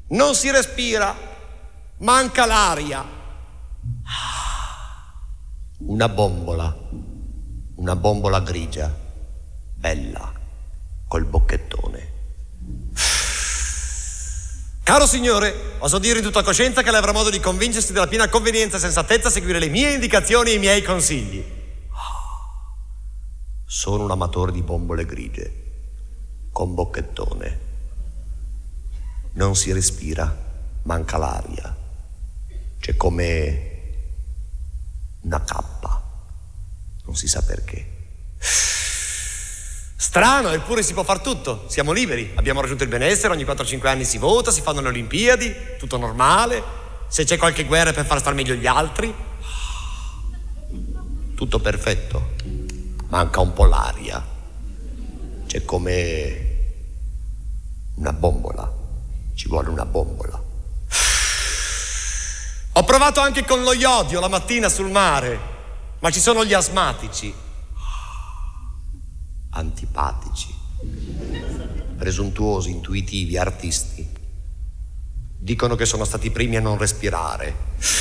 Non si respira, manca l'aria. Una bombola grigia, bella, col bocchettone. Caro signore, oso dire in tutta coscienza che lei avrà modo di convincersi della piena convenienza e sensatezza a seguire le mie indicazioni e i miei consigli. Sono un amatore di bombole grigie, con bocchettone. Non si respira, manca l'aria. C'è come una cappa, non si sa perché. Strano, eppure si può far tutto, siamo liberi, abbiamo raggiunto il benessere, ogni 4-5 anni si vota, si fanno le Olimpiadi, tutto normale. Se c'è qualche guerra è per far star meglio gli altri. Tutto perfetto, manca un po' l'aria. C'è come una bombola, ci vuole una bombola. Ho provato anche con lo iodio la mattina sul mare, ma ci sono gli asmatici, antipatici, presuntuosi, intuitivi, artisti. Dicono che sono stati i primi a non respirare.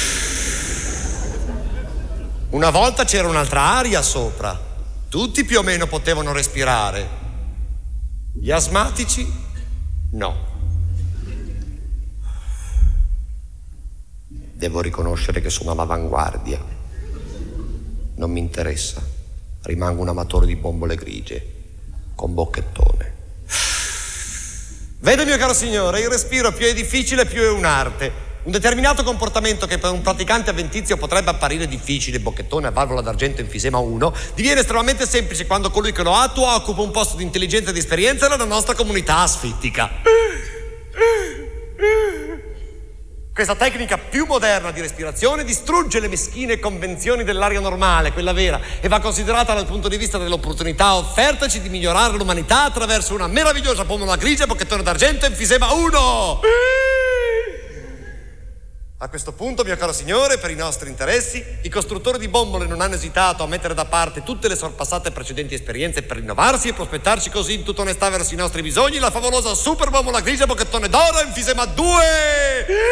Una volta c'era un'altra aria sopra, tutti più o meno potevano respirare. Gli asmatici no. Devo riconoscere che sono all'avanguardia. Non mi interessa. Rimango un amatore di bombole grigie, con bocchettone. Vede, mio caro signore, il respiro più è difficile, più è un'arte. Un determinato comportamento che per un praticante avventizio potrebbe apparire difficile, bocchettone a valvola d'argento enfisema 1, diviene estremamente semplice quando colui che lo attua occupa un posto di intelligenza e di esperienza nella nostra comunità asfittica. Questa tecnica più moderna di respirazione distrugge le meschine convenzioni dell'aria normale, quella vera, e va considerata dal punto di vista dell'opportunità offertaci di migliorare l'umanità attraverso una meravigliosa bombola grigia bocchettone d'argento enfisema 1. A questo punto, mio caro signore, per i nostri interessi, i costruttori di bombole non hanno esitato a mettere da parte tutte le sorpassate precedenti esperienze per rinnovarsi e prospettarci così in tutta onestà verso i nostri bisogni la favolosa super bombola grigia bocchettone d'oro enfisema 2.